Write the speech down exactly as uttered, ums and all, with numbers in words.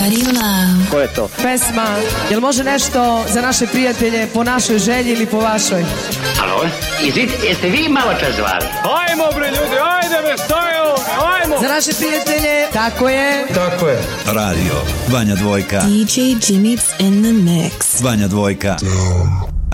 Body Love. Ko je to? Pesma, jel može nešto za naše prijatelje po našoj želji ili po vašoj? Alo, izvit, jeste vi malo čas zvali? Ajmo bre ljudi, ajde me, šta je ovo, ajmo! Za naše prijatelje, tako je. Tako je. Radio, Vanja Dvojka. D J Jimmy's in the mix. Vanja Dvojka.